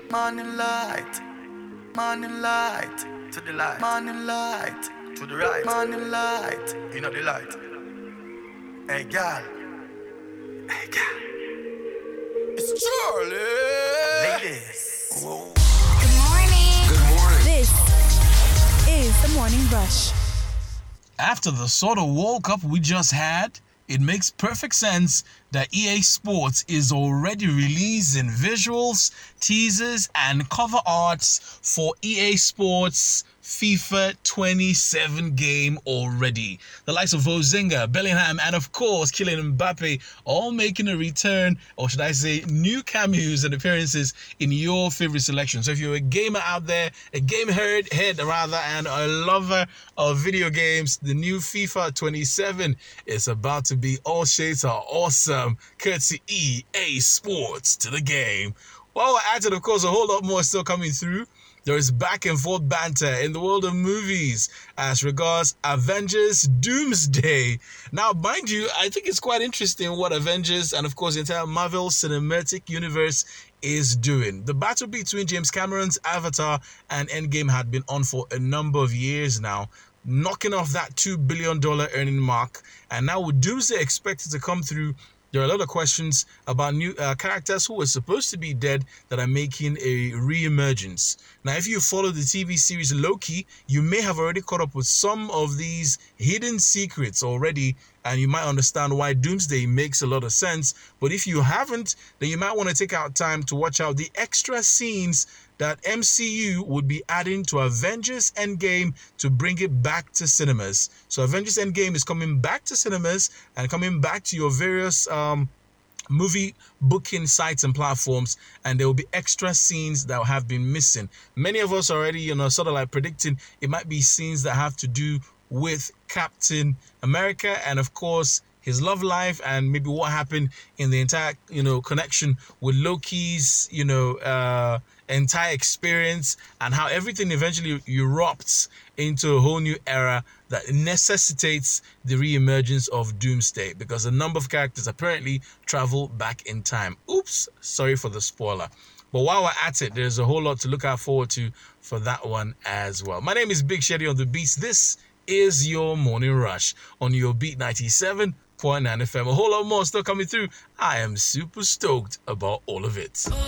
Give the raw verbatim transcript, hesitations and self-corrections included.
Morning light, morning light, to the light. Morning light, to the right. Morning light, you know the light. Hey, gal. Hey, gal. It's Charlie. Ladies. Whoa. Good morning. Good morning. This is the Morning Rush. After the sort of World Cup we just had, it makes perfect sense that E A Sports is already releasing visuals, teasers, and cover arts for E A Sports FIFA twenty-seven game already. The likes of Vozinga, Bellingham, and of course Kylian Mbappe all making a return, or should I say new cameos and appearances in your favorite selection. So if you're a gamer out there, a game head, head rather, and a lover of video games, the new FIFA twenty-seven is about to be all shades are awesome, courtesy E A Sports to the game. While we're at it, of course, a whole lot more still coming through. There is back and forth banter in the world of movies as regards Avengers Doomsday. Now, mind you, I think it's quite interesting what Avengers and, of course, the entire Marvel Cinematic Universe is doing. The battle between James Cameron's Avatar and Endgame had been on for a number of years now, knocking off that two billion dollars earning mark. And now with Doomsday expected to come through, there are a lot of questions about new uh, characters who were supposed to be dead that are making a re-emergence. Now, if you follow the T V series Loki, you may have already caught up with some of these hidden secrets already, and you might understand why Doomsday makes a lot of sense. But if you haven't, then you might want to take out time to watch out the extra scenes that M C U would be adding to Avengers Endgame to bring it back to cinemas. So Avengers Endgame is coming back to cinemas and coming back to your various um, movie booking sites and platforms, and there will be extra scenes that have been missing. Many of us already, you know, sort of like predicting it might be scenes that have to do with Captain America and, of course, his love life, and maybe what happened in the entire, you know, connection with Loki's, you know, uh, entire experience, and how everything eventually erupts into a whole new era that necessitates the re-emergence of Doomsday, because a number of characters apparently travel back in time. Oops, sorry for the spoiler. But while we're at it, there's a whole lot to look out forward to for that one as well. My name is Big Shady on the Beats. This is your Morning Rush on your Beat ninety-seven point nine F M. A whole lot more still coming through. I am super stoked about all of it.